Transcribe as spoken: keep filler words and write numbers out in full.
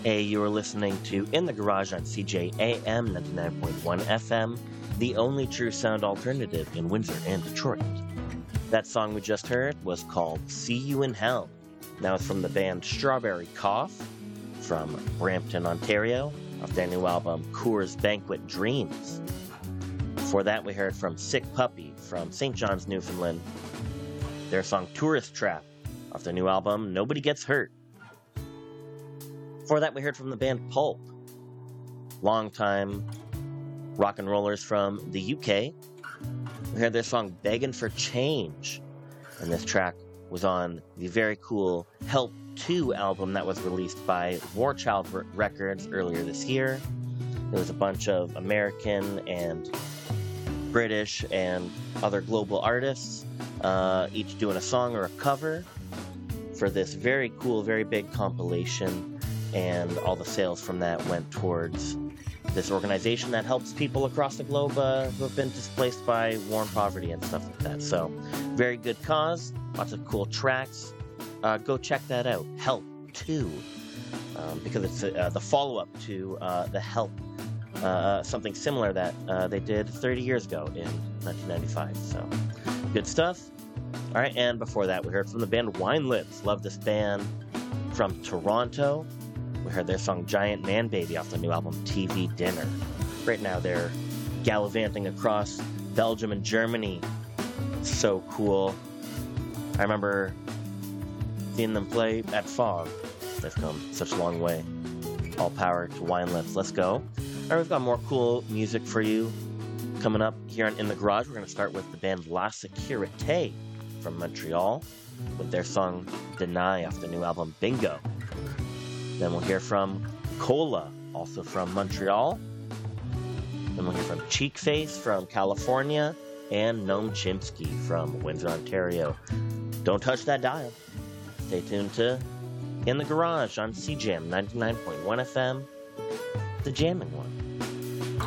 Hey, you are listening to In the Garage on C J A M ninety-nine point one F M, the only true sound alternative in Windsor and Detroit. That song we just heard was called See You in Hell. Now it's from the band Strawberry Cough from Brampton, Ontario, off their new album Coors Banquet Dreams. Before that, we heard from Sick Puppy from Saint John's, Newfoundland, their song Tourist Trap off their new album Nobody Gets Hurt. Before that, we heard from the band Pulp, longtime rock and rollers from the U K. We heard their song Beggin' for Change, and this track was on the very cool Help two album that was released by Warchild Records earlier this year. There was a bunch of American and British and other global artists, uh, each doing a song or a cover for this very cool, very big compilation. And all the sales from that went towards this organization that helps people across the globe uh, who have been displaced by war and poverty and stuff like that. So, very good cause, lots of cool tracks. Uh, go check that out, Help two, um, because it's uh, the follow-up to uh, the Help, uh, something similar that uh, they did thirty years ago in nineteen ninety-five. So, good stuff. All right, and before that, we heard from the band Wine Lips. Love this band from Toronto. We heard their song Giant Man Baby off the new album T V Dinner. Right now they're gallivanting across Belgium and Germany. So cool. I remember seeing them play at Fog. They've come such a long way. All power to Wine Lips. Let's go. All right, we've got more cool music for you coming up here on In the Garage. We're going to start with the band La Sécurité from Montreal with their song Deny off the new album Bingo. Then we'll hear from Cola, also from Montreal. Then we'll hear from Cheekface from California, and Noam Chomsky from Windsor, Ontario. Don't touch that dial. Stay tuned to In the Garage on C J A M ninety-nine point one F M, the jamming one.